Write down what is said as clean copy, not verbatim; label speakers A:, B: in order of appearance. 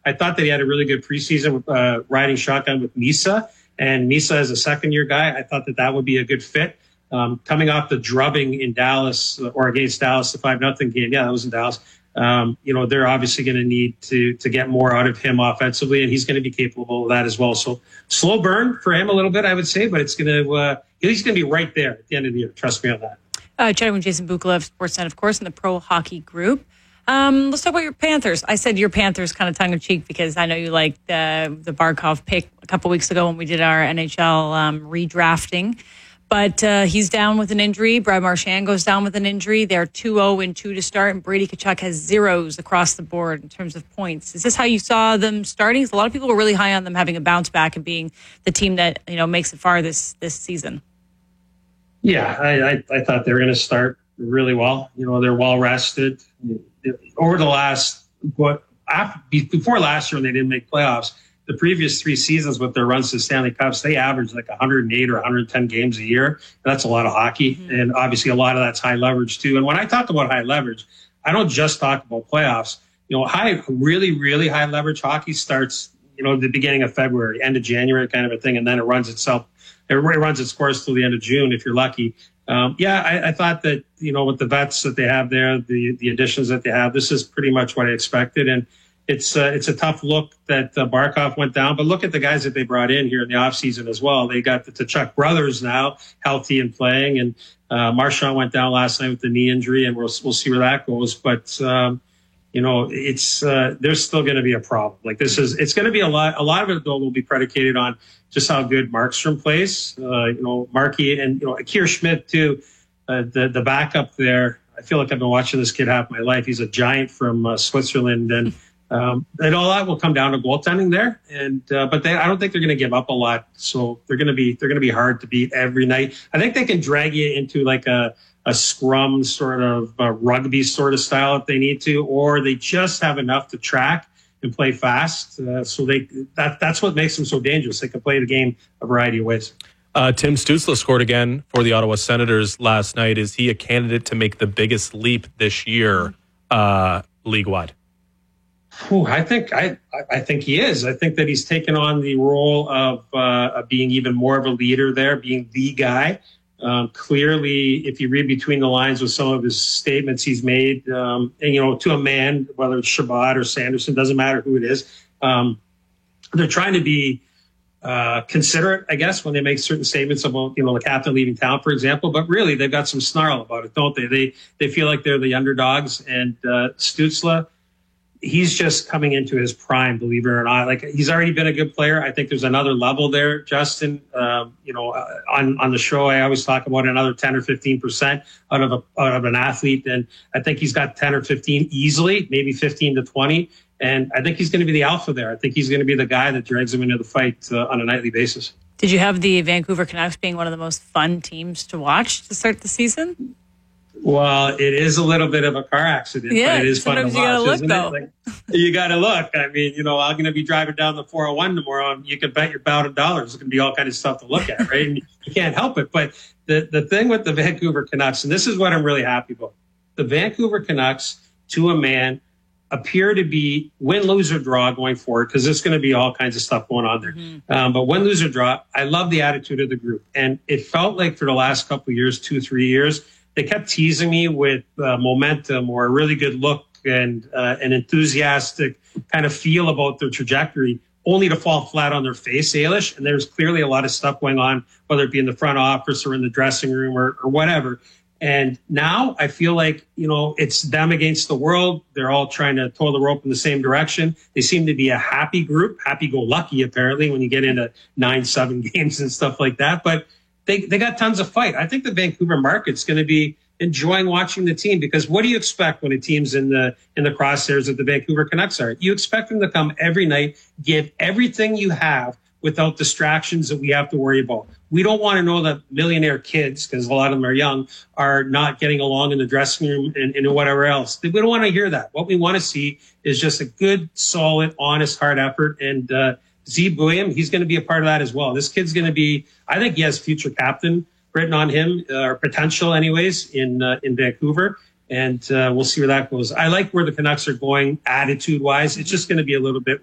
A: I thought that he had a really good preseason with riding shotgun with Misa. And Misa is a second-year guy. I thought that would be a good fit. Coming off the drubbing in Dallas or against Dallas, the 5-0 game. Yeah, that was in Dallas. They're obviously going to need to get more out of him offensively, and he's going to be capable of that as well. So slow burn for him a little bit, I would say, but it's going to he's going to be right there at the end of the year. Trust me on that.
B: Chatting with Jason Bukala of Sportsnet, of course, in the Pro Hockey Group. Let's talk about your Panthers. I said your Panthers kind of tongue-in-cheek because I know you liked the Barkov pick a couple weeks ago when we did our NHL redrafting. But he's down with an injury. Brad Marchand goes down with an injury. They're 2-0-2 to start, and Brady Tkachuk has zeros across the board in terms of points. Is this how you saw them starting? A lot of people were really high on them having a bounce back and being the team that makes it far this season.
A: Yeah, I thought they were going to start really well. They're well rested. Over the before last year when they didn't make playoffs, the previous 3 seasons with their runs to Stanley Cups, they averaged like 108 or 110 games a year. That's a lot of hockey. Mm-hmm. And obviously a lot of that's high leverage too. And when I talk about high leverage, I don't just talk about playoffs. Really, really high leverage hockey starts, the beginning of February, end of January kind of a thing. And then it runs its course till the end of June if you're lucky. I thought that, with the vets that they have there, the additions that they have, this is pretty much what I expected. And it's a tough look that Barkov went down, but look at the guys that they brought in here in the offseason as well. They got the Tkachuk brothers now healthy and playing, and Marchand went down last night with the knee injury, and we'll see where that goes. But there's still going to be a problem. Like it's going to be a lot of it though will be predicated on just how good Markstrom plays. Markey and Akir Schmidt too, the backup there. I feel like I've been watching this kid half my life. He's a giant from Switzerland, and all that will come down to goaltending there. And but I don't think they're going to give up a lot. So they're going to be hard to beat every night. I think they can drag you into like a scrum sort of rugby sort of style if they need to, or they just have enough to track and play fast. So that's what makes them so dangerous. They can play the game a variety of ways.
C: Tim Stützle scored again for the Ottawa Senators last night. Is he a candidate to make the biggest leap this year league-wide?
A: I think he is. I think that he's taken on the role of being even more of a leader there, being the guy. Clearly, if you read between the lines with some of his statements he's made, and to a man, whether it's Shabbat or Sanderson, doesn't matter who it is, they're trying to be considerate, I guess, when they make certain statements about, the captain leaving town, for example. But really, they've got some snarl about it, don't they? They feel like they're the underdogs. And Stützle, he's just coming into his prime, believe it or not. Like, he's already been a good player. I think there's another level there, Justin. On the show, I always talk about another 10 or 15% out of an athlete. And I think he's got 10 or 15 easily, maybe 15 to 20. And I think he's going to be the alpha there. I think he's going to be the guy that drags him into the fight on a nightly basis.
B: Did you have the Vancouver Canucks being one of the most fun teams to watch to start the season?
A: Well, it is a little bit of a car accident, but it is fun to watch, isn't it? Like, you got to look. I mean, I'm going to be driving down the 401 tomorrow, and you can bet your $1,000 there's going to be all kinds of stuff to look at, right? And you can't help it. But the thing with the Vancouver Canucks, and this is what I'm really happy about, the Vancouver Canucks, to a man, appear to be win, lose, or draw going forward, because there's going to be all kinds of stuff going on there. Mm-hmm. But win, lose, or draw, I love the attitude of the group. And it felt like for the last couple of years, 2-3 years, they kept teasing me with momentum or a really good look and an enthusiastic kind of feel about their trajectory, only to fall flat on their face, Ailish. And there's clearly a lot of stuff going on, whether it be in the front office or in the dressing room or whatever. And now I feel like, it's them against the world. They're all trying to tow the rope in the same direction. They seem to be a happy group, happy-go-lucky, apparently, when you get into 9-7 games and stuff like that. But they got tons of fight. I think the Vancouver market's going to be enjoying watching the team, because what do you expect when a team's in the crosshairs of the Vancouver Canucks are? You expect them to come every night, give everything you have without distractions that we have to worry about. We don't want to know that millionaire kids, because a lot of them are young, are not getting along in the dressing room and whatever else. We don't want to hear that. What we want to see is just a good, solid, honest, hard effort. And Z William, he's going to be a part of that as well. This kid's going to be, I think he has future captain written on him, or potential anyways, in Vancouver. And we'll see where that goes. I like where the Canucks are going attitude-wise. It's just going to be a little bit